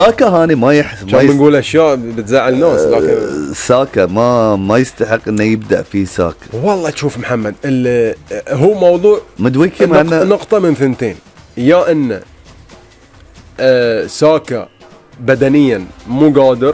ساكا هاني كان بنقول اشياء بتزعل الناس، لكن ساكا ما يستحق انه يبدا في ساكا. والله شوف محمد، هو موضوع مدويكي نقطة من ثنتين، يا ان ساكا بدنيا مو قادر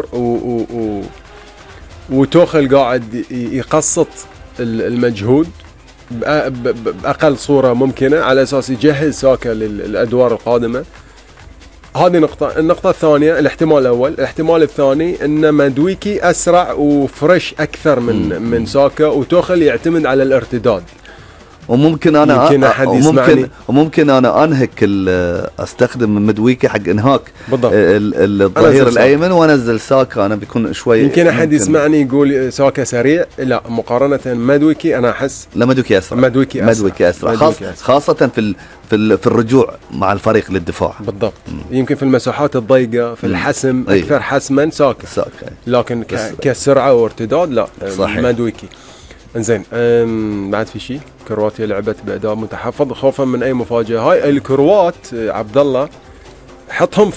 وتوخل قاعد يقسط المجهود بأقل صورة ممكنة على أساس يجهز ساكا للأدوار القادمة. هذه نقطة. النقطة الثانية، الاحتمال الأول. الاحتمال الثاني أن مدويكي أسرع وفرش أكثر من ساكا، وتوخل يعتمد على الارتداد. وممكن انا انهك استخدم مدويكي حق انهاك الظهير الايمن وانزل ساكا. انا بيكون شوي يمكن احد يسمعني يقول ساكا سريع، لا مقارنه مدويكي انا احس لا مدويكي اسرع. مدويكي اسرع خاصه في الرجوع مع الفريق للدفاع. بالضبط. يمكن في المساحات الضيقه في الحسم اكثر حسما ساكا. لكن كسرعه وارتداد لا صحيح. مدويكي. انزين بعد في شيء، كرواتيا لعبت باداء متحفظ خوفا من اي مفاجاه. هاي الكروات عبد الله حطهم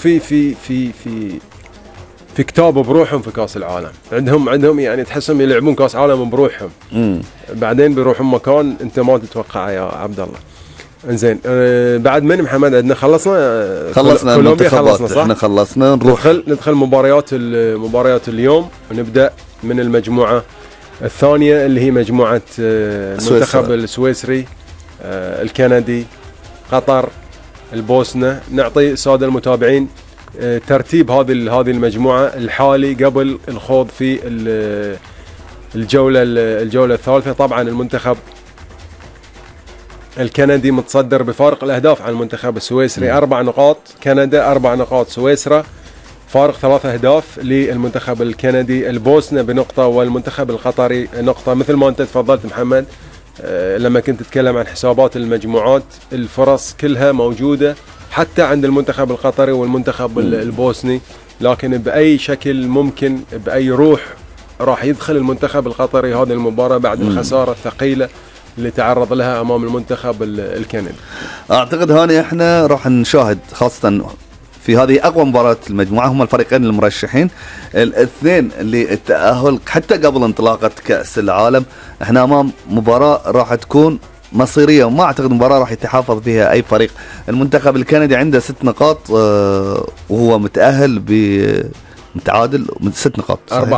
في كتاب بروحهم في كاس العالم. عندهم يعني تحسهم يلعبون كاس عالم بروحهم. بعدين بيروحون مكان انت ما تتوقعه يا عبد الله. انزين بعد من محمد عندنا خلصنا كولومبيا، خلصنا صح؟ احنا خلصنا. نروح ندخل مباريات اليوم، ونبدا من المجموعه الثانية اللي هي مجموعة المنتخب السويسري، الكندي، قطر، البوسنة. نعطي السادة المتابعين ترتيب هذه المجموعة الحالي قبل الخوض في الجولة الثالثة. طبعا المنتخب الكندي متصدر بفارق الأهداف عن المنتخب السويسري 4 نقاط، كندا 4 نقاط، سويسرا فارق 3 أهداف للمنتخب الكندي، البوسنة بنقطة، والمنتخب القطري نقطة. مثل ما أنت تفضلت محمد لما كنت تتكلم عن حسابات المجموعات، الفرص كلها موجودة حتى عند المنتخب القطري والمنتخب البوسني، لكن بأي شكل ممكن بأي روح راح يدخل المنتخب القطري هذه المباراة بعد الخسارة الثقيلة اللي تعرض لها أمام المنتخب الكندي. أعتقد هاني إحنا راح نشاهد خاصة في هذه أقوى مباراة المجموعة هم الفريقين المرشحين الاثنين اللي التأهل حتى قبل انطلاقة كأس العالم. احنا أمام مباراة راح تكون مصيرية، وما أعتقد مباراة راح يتحافظ فيها أي فريق. المنتخب الكندي عنده 6 نقاط وهو متأهل متعادل 6 نقاط.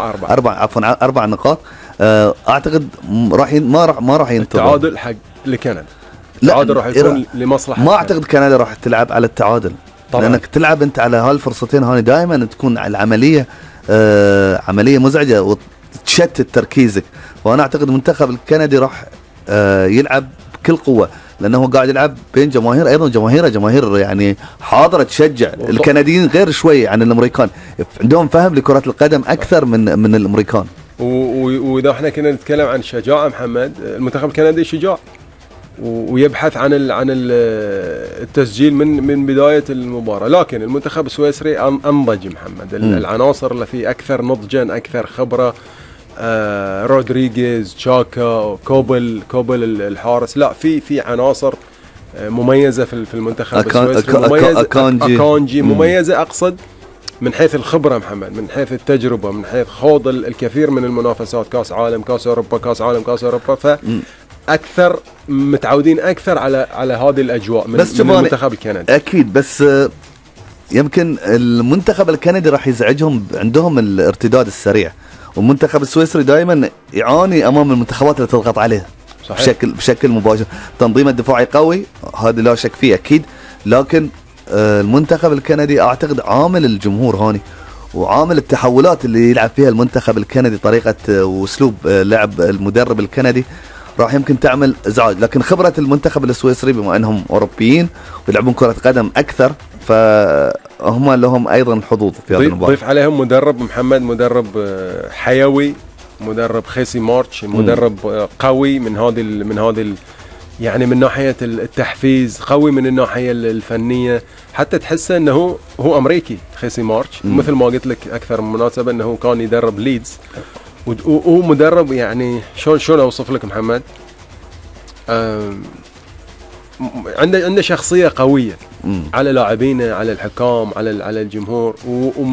4 نقاط. أعتقد ما راح ينتظر التعادل حق لكندا. التعادل راح يكون لمصلحة. ما أعتقد كندا راح تلعب على التعادل طبعا. لأنك تلعب أنت على هالفرصتين هاني دائما تكون العملية عملية مزعجة وتشتت تركيزك. وأنا أعتقد المنتخب الكندي راح يلعب بكل قوة، لأنه قاعد يلعب بين جماهير، أيضا جماهير يعني حاضرة تشجع. الكنديين غير شوي عن الأمريكان، عندهم فهم لكرة القدم أكثر من الأمريكان. وإذا احنا كنا نتكلم عن شجاعة محمد، المنتخب الكندي شجاع ويبحث عن التسجيل من بداية المباراة، لكن المنتخب السويسري أنضج محمد. العناصر اللي فيه أكثر نضجا، أكثر خبرة، رودريغيز، تشاكا، كوبل الحارس، لا في عناصر مميزة في المنتخب السويسري. أكانجي مميزة، أقصد من حيث الخبرة محمد، من حيث التجربة، من حيث خوض الكثير من المنافسات، كاس عالم، كاس أوروبا، كاس عالم، كاس أوروبا، فأكثر متعودين أكثر على هذه الأجواء من المنتخب الكندي. أكيد، بس يمكن المنتخب الكندي راح يزعجهم، عندهم الارتداد السريع، والمنتخب السويسري دائما يعاني أمام المنتخبات اللي تضغط عليه. صحيح. بشكل مباشر. تنظيم الدفاعي قوي، هذا لا شك فيه أكيد، لكن المنتخب الكندي أعتقد عامل الجمهور هاني وعامل التحولات اللي يلعب فيها المنتخب الكندي، طريقة واسلوب لعب المدرب الكندي راح يمكن تعمل ازعاج. لكن خبرة المنتخب السويسري بما انهم اوروبيين ويلعبون كرة قدم اكثر، فهم لهم ايضا الحظوظ في هذا المباراة. ضيف عليهم مدرب محمد، مدرب حيوي، مدرب خيسي مارتش، مدرب قوي من هذه يعني من ناحية التحفيز، قوي من الناحية الفنية، حتى تحس انه هو امريكي خيسي مارتش. مثل ما قلت لك اكثر من مناسبة انه كان يدرب ليدز، وهو مدرب يعني شلون اوصف لك محمد، عنده شخصية قوية، على لاعبينا، على الحكام، على الجمهور